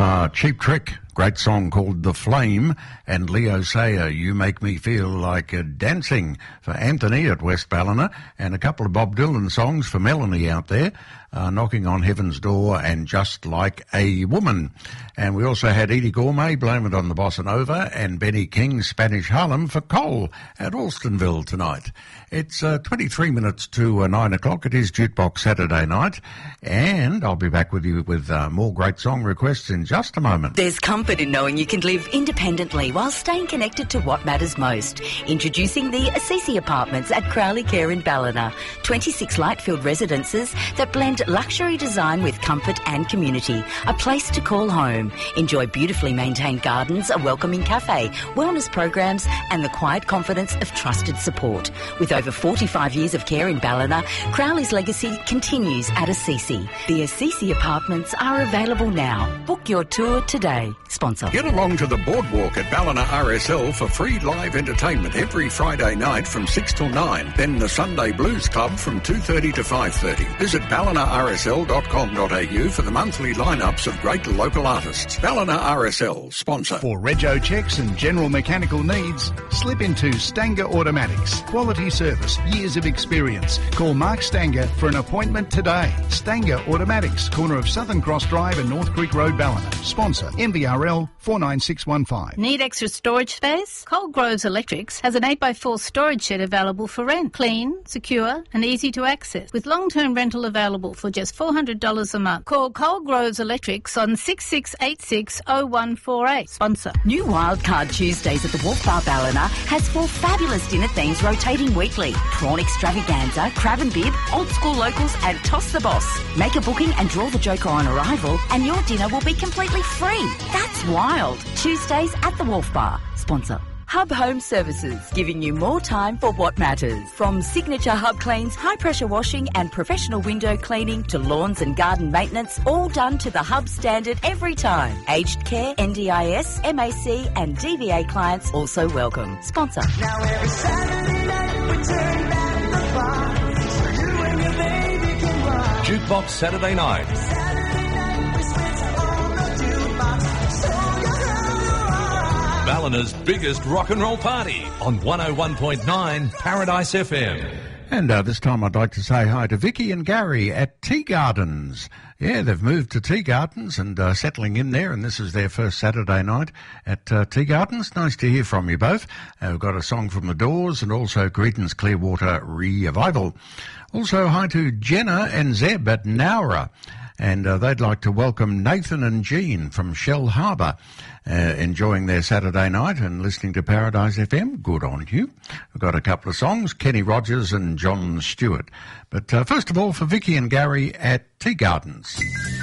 Cheap Trick, great song called The Flame, and Leo Sayer, You Make Me Feel Like Dancing for Anthony at West Ballina, and a couple of Bob Dylan songs for Melanie out there, Knocking on Heaven's Door and Just Like a Woman. And we also had Edie Gourmet, Blame It on the Bossa Nova, and Benny King's Spanish Harlem for Cole at Alstonville tonight. It's 23 minutes to 9 o'clock. It is Jukebox Saturday night, and I'll be back with you with more great song requests in just a moment. There's comfort in knowing you can live independently while staying connected to what matters most. Introducing the Assisi Apartments at Crowley Care in Ballina. 26 light-filled residences that blend luxury design with comfort and community. A place to call home. Enjoy beautifully maintained gardens, a welcoming cafe, wellness programs and the quiet confidence of trusted support. With over 45 years of care in Ballina, Crowley's legacy continues at Assisi. The Assisi Apartments are available now. Book your tour today. Sponsor. Get along to the boardwalk at Ballina RSL for free live entertainment every Friday night from 6 till 9. Then the Sunday Blues Club from 2:30 to 5:30. Visit ballinarsl.com.au for the monthly lineups of great local artists. Ballina RSL, sponsor. For rego checks and general mechanical needs, slip into Stanger Automatics. Quality service, years of experience. Call Mark Stanger for an appointment today. Stanger Automatics, corner of Southern Cross Drive and North Creek Road, Ballina. Sponsor, MVRL 49615. Need extra storage space? Cold Groves Electrics has an 8x4 storage shed available for rent. Clean, secure and easy to access, with long-term rental available for just $400 a month. Call Cold Groves Electrics on 66860148. Sponsor. New Wildcard Tuesdays at the Wharf Bar Ballina has 4 fabulous dinner themes rotating weekly. Prawn extravaganza, crab and bib, old school locals and toss the boss. Make a booking and draw the joker on arrival and your dinner will be completely free. That's wild. Tuesdays at the Wharf Bar. Sponsor. Hub Home Services, giving you more time for what matters. From signature hub cleans, high-pressure washing and professional window cleaning to lawns and garden maintenance, all done to the Hub standard every time. Aged care, NDIS, MAC and DVA clients also welcome. Sponsor. Now every Saturday night we turn back the clock so you and your baby can rock. Jukebox Saturday night. Saturday night we switch on the jukebox so you rock. Ballina's biggest rock and roll party on 101.9 Paradise FM. And this time I'd like to say hi to Vicky and Gary at Tea Gardens. Yeah, they've moved to Tea Gardens and settling in there, and this is their first Saturday night at Tea Gardens. Nice to hear from you both. We've got a song from The Doors and also Creedence Clearwater Revival. Also hi to Jenna and Zeb at Nowra. And they'd like to welcome Nathan and Jean from Shell Harbour, enjoying their Saturday night and listening to Paradise FM. Good on you. We've got a couple of songs, Kenny Rogers and John Stewart. But first of all, for Vicky and Gary at Tea Gardens.